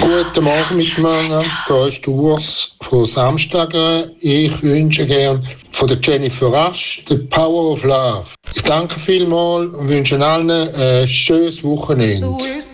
Guten Morgen miteinander, hier ist Urs von Samstager. Ich wünsche gern von der Jennifer Rush «The Power of Love». Ich danke vielmals und wünsche allen ein schönes Wochenende.